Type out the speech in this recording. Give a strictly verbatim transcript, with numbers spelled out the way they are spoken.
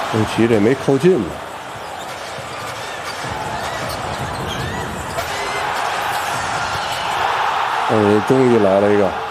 东奇这没扣进呢。嗯，终于来了一个。